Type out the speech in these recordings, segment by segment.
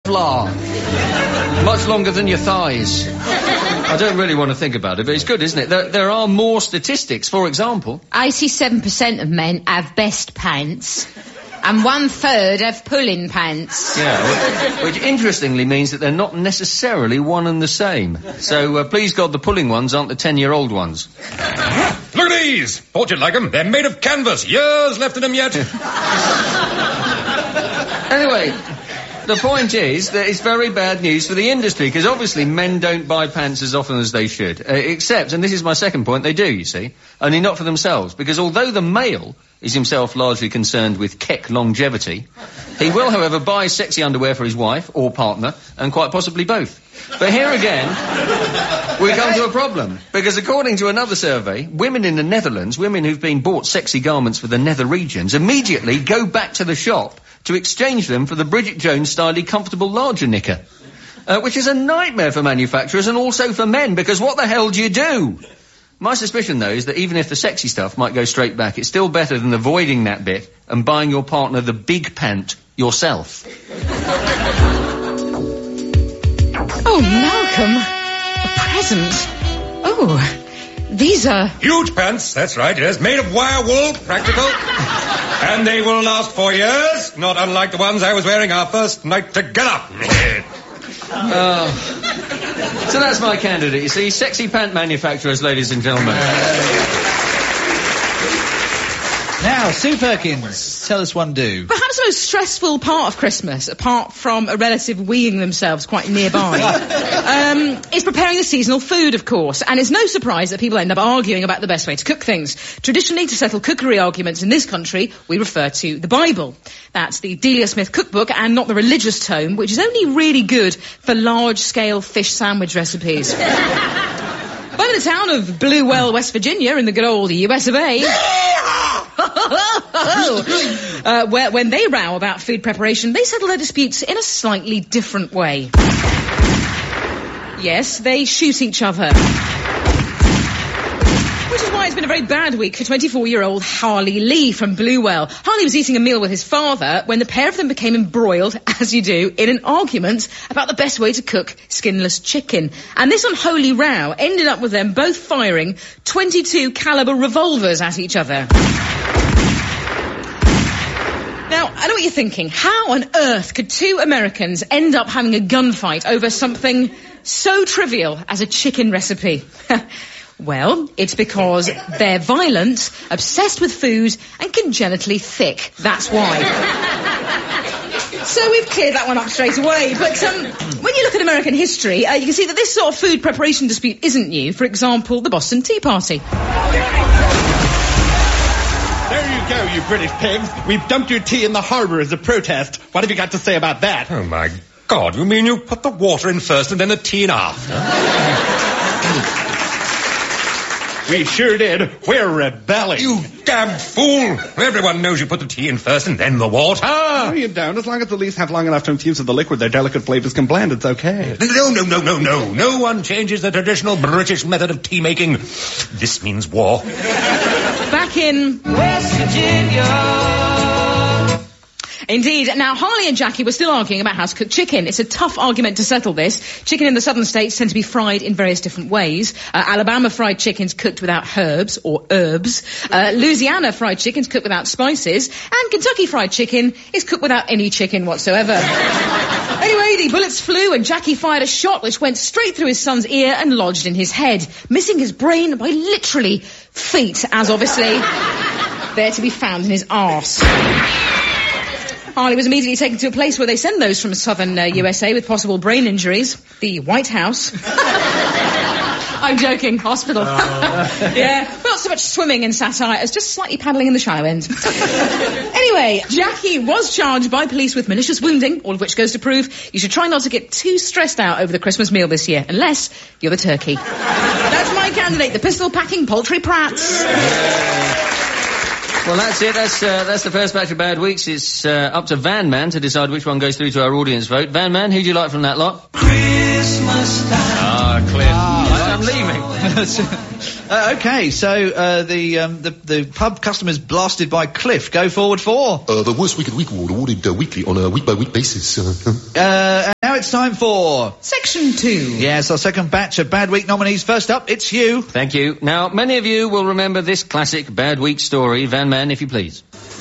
Much longer than your thighs. I don't really want to think about it, but it's good, isn't it? There are more statistics. For example, 87% of men have best pants, and 1/3 have pull-in pants. Yeah, which interestingly means that they're not necessarily one and the same. So, please God, the pulling ones aren't the 10-year-old ones. Look at these! Thought you'd like them. They're made of canvas. Years left in them yet. Anyway, the point is that it's very bad news for the industry, because obviously men don't buy pants as often as they should. Except, and this is my second point, they do, you see. Only not for themselves, because although the male is himself largely concerned with keck longevity, he will, however, buy sexy underwear for his wife or partner, and quite possibly both. But here again, we come to a problem, because according to another survey, women in the Netherlands, women who've been bought sexy garments for the nether regions, immediately go back to the shop to exchange them for the Bridget Jones-style comfortable larger knicker. Which is a nightmare for manufacturers and also for men, because what the hell do you do? My suspicion, though, is that even if the sexy stuff might go straight back, it's still better than avoiding that bit and buying your partner the big pant yourself. Oh, Malcolm, a present. Oh, these are... Huge pants, that's right, yes. Made of wire wool, practical. And they will last for years, not unlike the ones I was wearing our first night together. So that's my candidate, you see. Sexy pant manufacturers, ladies and gentlemen. Now, Sue Perkins, tell us one do. Perhaps the most stressful part of Christmas, apart from a relative weeing themselves quite nearby, is preparing the seasonal food, of course. And it's no surprise that people end up arguing about the best way to cook things. Traditionally, to settle cookery arguments in this country, we refer to the Bible. That's the Delia Smith cookbook and not the religious tome, which is only really good for large-scale fish sandwich recipes. But in the town of Bluewell, West Virginia, in the good old US of A... when they row about food preparation, they settle their disputes in a slightly different way. Yes, they shoot each other. Which is why it's been a very bad week for 24-year-old Harley Lee from Bluewell. Harley was eating a meal with his father when the pair of them became embroiled, as you do, in an argument about the best way to cook skinless chicken. And this unholy row ended up with them both firing .22 caliber revolvers at each other. Now, I know what you're thinking. How on earth could two Americans end up having a gunfight over something so trivial as a chicken recipe? Well, it's because they're violent, obsessed with food, and congenitally thick. That's why. So we've cleared that one up straight away. But when you look at American history, you can see that this sort of food preparation dispute isn't new. For example, the Boston Tea Party. There you go, you British pigs. We've dumped your tea in the harbour as a protest. What have you got to say about that? Oh, my God, you mean you put the water in first and then the tea in after? We sure did. We're rebelling. You damn fool! Everyone knows you put the tea in first and then the water. No, you don't. As long as the leaves have long enough to infuse with the liquid their delicate flavors can blend, it's okay. No. No one changes the traditional British method of tea making. This means war. Back in West Virginia. Indeed. Now, Harley and Jackie were still arguing about how to cook chicken. It's a tough argument to settle this. Chicken in the southern states tend to be fried in various different ways. Alabama fried chicken's cooked without herbs or herbs. Louisiana fried chicken's cooked without spices. And Kentucky fried chicken is cooked without any chicken whatsoever. Anyway, the bullets flew and Jackie fired a shot which went straight through his son's ear and lodged in his head, missing his brain by literally feet, as obviously there to be found in his arse. Harley was immediately taken to a place where they send those from southern USA with possible brain injuries, the White House. I'm joking, hospital. Yeah, not so much swimming in satire as just slightly paddling in the shallow end. Anyway, Jackie was charged by police with malicious wounding, all of which goes to prove you should try not to get too stressed out over the Christmas meal this year, unless you're the turkey. That's my candidate, the pistol-packing poultry prats. Well, that's it. That's the first batch of bad weeks. It's up to Van Man to decide which one goes through to our audience vote. Van Man, who do you like from that lot? Christmas time. Cliff. I'm leaving. Okay, so the pub customers blasted by Cliff go forward for the worst week of the week award awarded weekly on a week-by-week basis. Now it's time for... Section 2. Yes, our second batch of Bad Week nominees. First up, it's you. Thank you. Now, many of you will remember this classic Bad Week story. Van Man, if you please.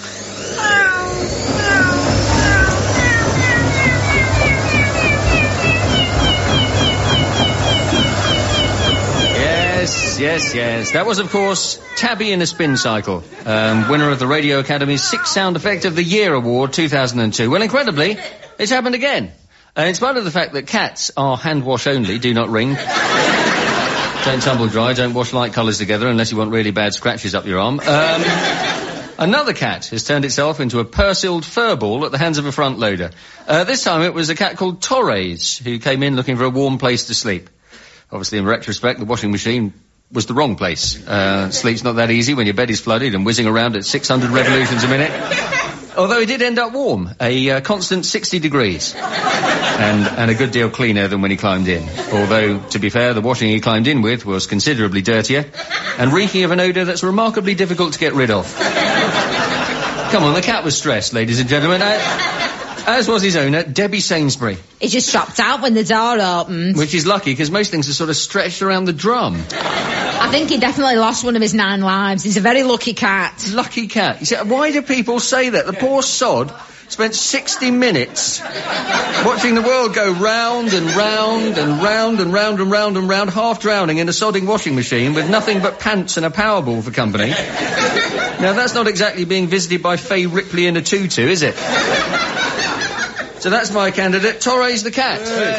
Yes. That was, of course, Tabby in a Spin Cycle, winner of the Radio Academy's Sixth Sound Effect of the Year Award 2002. Well, incredibly, it's happened again. In spite of the fact that cats are hand wash only, do not ring. Don't tumble dry, don't wash light colours together unless you want really bad scratches up your arm. Another cat has turned itself into a pursled fur ball at the hands of a front loader. This time it was a cat called Torres who came in looking for a warm place to sleep. Obviously, in retrospect, the washing machine was the wrong place. Sleep's not that easy when your bed is flooded and whizzing around at 600 revolutions a minute. Although he did end up warm, a constant 60 degrees. And a good deal cleaner than when he climbed in. Although, to be fair, the washing he climbed in with was considerably dirtier and reeking of an odour that's remarkably difficult to get rid of. Come on, the cat was stressed, ladies and gentlemen. As was his owner, Debbie Sainsbury. He just dropped out when the door opened. Which is lucky, because most things are sort of stretched around the drum. I think he definitely lost one of his 9 lives. He's a very lucky cat. Lucky cat. You see, why do people say that? The poor sod spent 60 minutes watching the world go round and round and round and round and round and round, half drowning in a sodding washing machine with nothing but pants and a Powerball for company. Now, that's not exactly being visited by Fay Ripley in a tutu, is it? So that's my candidate, Torres the cat.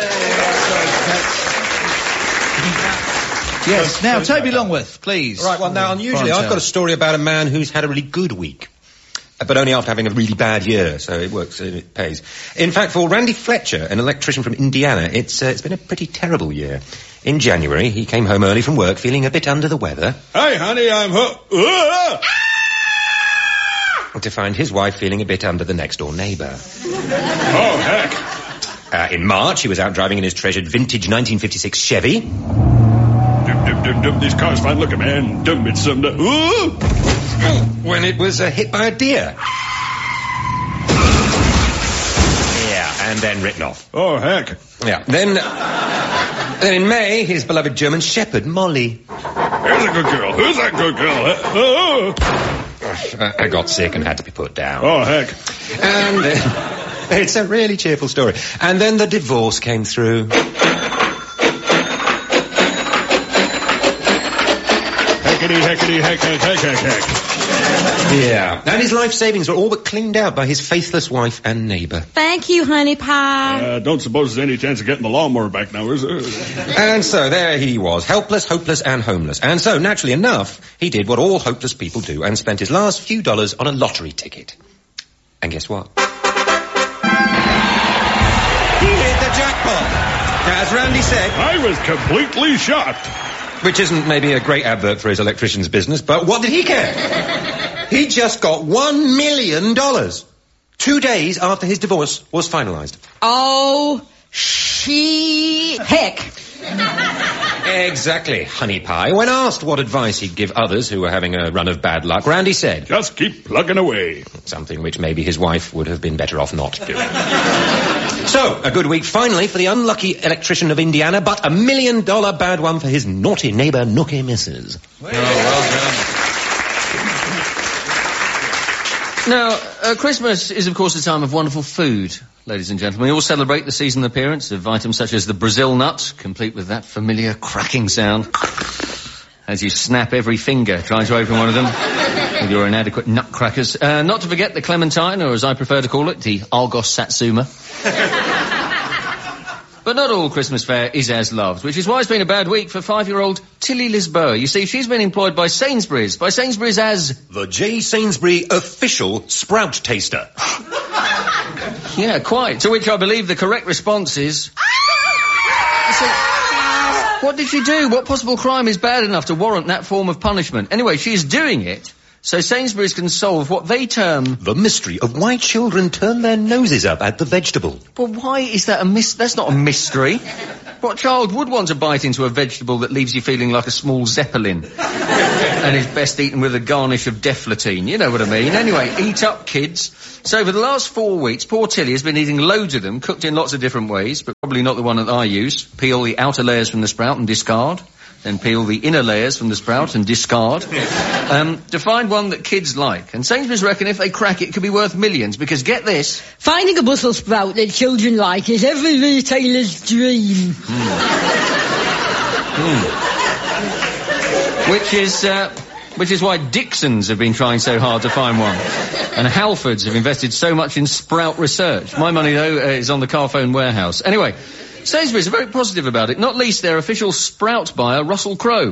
Yes, now Toby Longworth, please. Right, well, now, unusually I've got a story about a man who's had a really good week. But only after having a really bad year, so it works, it pays. In fact, for Randy Fletcher, an electrician from Indiana, it's been a pretty terrible year. In January, he came home early from work feeling a bit under the weather. Hey, honey, I'm To find his wife feeling a bit under the next-door neighbour. Oh, heck. In March, he was out driving in his treasured vintage 1956 Chevy. These cars fine looking, man. It's some... When it was hit by a deer. Yeah, and then written off. Oh, heck. Yeah, then in May, his beloved German Shepherd, Molly. Here's a good girl. Who's that good girl? I got sick and had to be put down. Oh, heck. And it's a really cheerful story. And then the divorce came through. Heckity, heck. Yeah. And his life savings were all but cleaned out by his faithless wife and neighbour. Thank you, honey pie. Don't suppose there's any chance of getting the lawnmower back now, is there? And so there he was, helpless, hopeless, and homeless. And so, naturally enough, he did what all hopeless people do and spent his last few dollars on a lottery ticket. And guess what? He hit the jackpot. Now, as Randy said... I was completely shocked. Which isn't maybe a great advert for his electrician's business, but what did he care? He just got $1 million 2 days after his divorce was finalised. Oh, heck. Exactly, honey pie. When asked what advice he'd give others who were having a run of bad luck, Randy said... Just keep plugging away. Something which maybe his wife would have been better off not doing. So, a good week finally for the unlucky electrician of Indiana, but $1 million bad one for his naughty neighbour, Nookie Misses. Oh, well done. Now, Christmas is, of course, a time of wonderful food, ladies and gentlemen. We all celebrate the seasonal appearance of items such as the Brazil nut, complete with that familiar cracking sound as you snap every finger trying to open one of them with your inadequate nutcrackers. Not to forget the clementine, or as I prefer to call it, the Argos Satsuma. But not all Christmas fare is as loved, which is why it's been a bad week for 5-year-old Tilly Lisboa. You see, she's been employed by Sainsbury's as... the J. Sainsbury official sprout taster. Yeah, quite. To which I believe the correct response is... So, what did she do? What possible crime is bad enough to warrant that form of punishment? Anyway, she is doing it so Sainsbury's can solve what they term... the mystery of why children turn their noses up at the vegetable. But why is that that's not a mystery. Well, What child would want to bite into a vegetable that leaves you feeling like a small zeppelin and is best eaten with a garnish of deflatine? You know what I mean. Anyway, eat up, kids. So for the last 4 weeks, poor Tilly has been eating loads of them, cooked in lots of different ways, but probably not the one that I use. Peel the outer layers from the sprout and discard. Then peel the inner layers from the sprout and discard. To find one that kids like. And Sainsbury's reckon if they crack it, it could be worth millions, because get this. Finding a Brussels sprout that children like is every retailer's dream. Which is why Dixons have been trying so hard to find one. And Halfords have invested so much in sprout research. My money, though, is on the Carphone warehouse. Anyway, Sainsbury's are very positive about it, not least their official sprout buyer, Russell Crowe.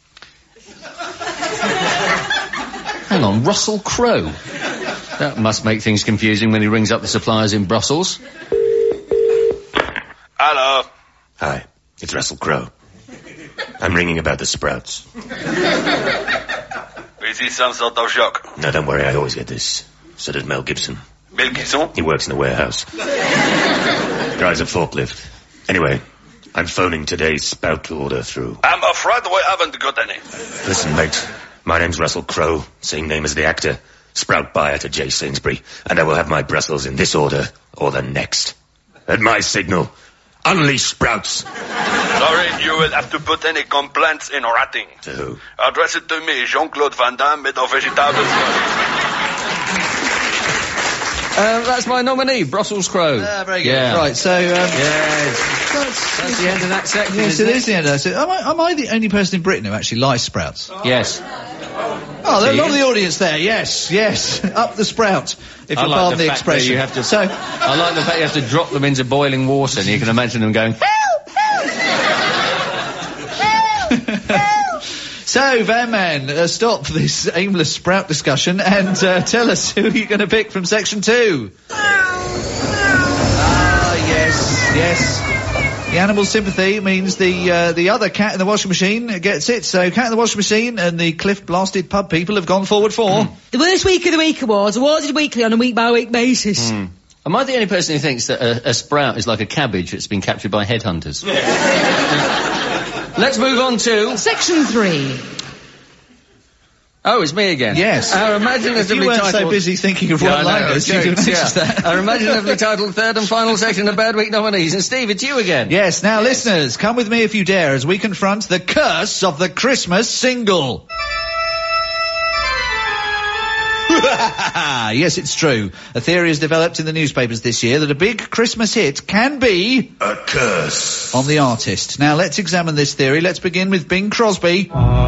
Hang on, Russell Crowe? That must make things confusing when he rings up the suppliers in Brussels. Hello. Hi, it's Russell Crowe. I'm ringing about the sprouts. Is he some sort of shock? No, don't worry, I always get this. So does Mel Gibson. Mel Gibson? He works in the warehouse. Drives a forklift. Anyway, I'm phoning today's sprout order through. I'm afraid we haven't got any. Listen, mate, my name's Russell Crowe, same name as the actor. Sprout buyer to J. Sainsbury, and I will have my Brussels in this order or the next. At my signal, unleash sprouts. Sorry, you will have to put any complaints in writing. To who? Address it to me, Jean-Claude Van Damme, met of vegetables. That's my nominee, Brussels Crowe. Very good. Yeah. Right, so... Yes. That's the end of that section. Yes, it is the end of that section. Am I the only person in Britain who actually likes sprouts? Yes. Oh, there's a lot of the audience there. Yes. Up the sprout, if you'll pardon the expression. I like the fact you have to drop them into boiling water, and you can imagine them going... So, Van Man, stop this aimless sprout discussion and tell us who you're going to pick from section 2. Yes. The animal sympathy means the other cat in the washing machine gets it. So, cat in the washing machine and the cliff-blasted pub people have gone forward for... The Worst Week of the Week Awards, awarded weekly on a week-by-week basis. Am I the only person who thinks that a sprout is like a cabbage that's been captured by headhunters? Let's move on to... Section 3. Oh, it's me again. Yes. Our imaginatively you weren't titled... so busy thinking of one-liners, you didn't notice that. Our imaginatively titled third and final section of Bad Week nominees. And Steve, it's you again. Yes, now listeners, come with me if you dare as we confront the curse of the Christmas single. Yes, it's true. A theory has developed in the newspapers this year that a big Christmas hit can be... a curse. ...on the artist. Now, let's examine this theory. Let's begin with Bing Crosby.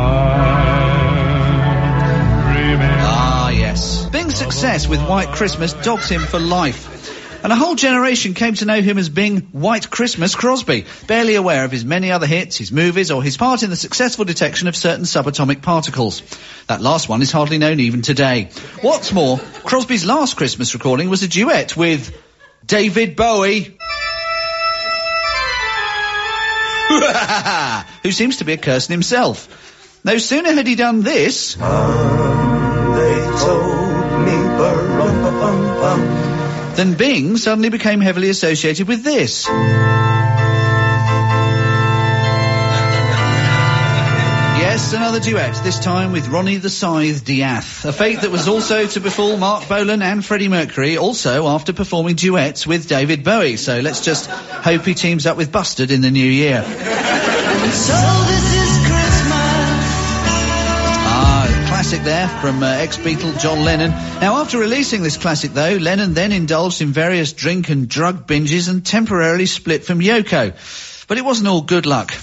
Yes. Bing's success with White Christmas dogs him for life. And a whole generation came to know him as Bing White Christmas Crosby, barely aware of his many other hits, his movies, or his part in the successful detection of certain subatomic particles. That last one is hardly known even today. What's more, Crosby's last Christmas recording was a duet with David Bowie, who seems to be a curse in himself. No sooner had he done this... They told me then Bing suddenly became heavily associated with this. Yes, another duet, this time with Ronnie the Scythe Diath, a fate that was also to befall Mark Bolan and Freddie Mercury, also after performing duets with David Bowie. So let's just hope he teams up with Bustard in the new year. So this is Classic there from ex-Beatle John Lennon. Now, after releasing this classic, though, Lennon then indulged in various drink and drug binges and temporarily split from Yoko. But it wasn't all good luck.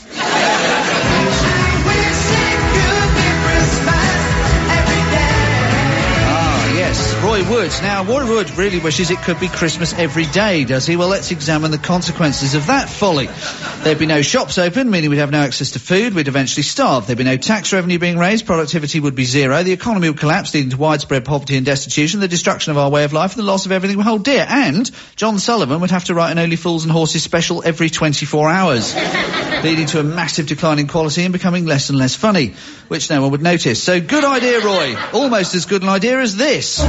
Roy Wood. Now, Roy Wood really wishes it could be Christmas every day, does he? Well, let's examine the consequences of that folly. There'd be no shops open, meaning we'd have no access to food, we'd eventually starve. There'd be no tax revenue being raised, productivity would be zero, the economy would collapse, leading to widespread poverty and destitution, the destruction of our way of life, and the loss of everything we hold dear. And John Sullivan would have to write an Only Fools and Horses special every 24 hours, leading to a massive decline in quality and becoming less and less funny, which no one would notice. So good idea, Roy. Almost as good an idea as this.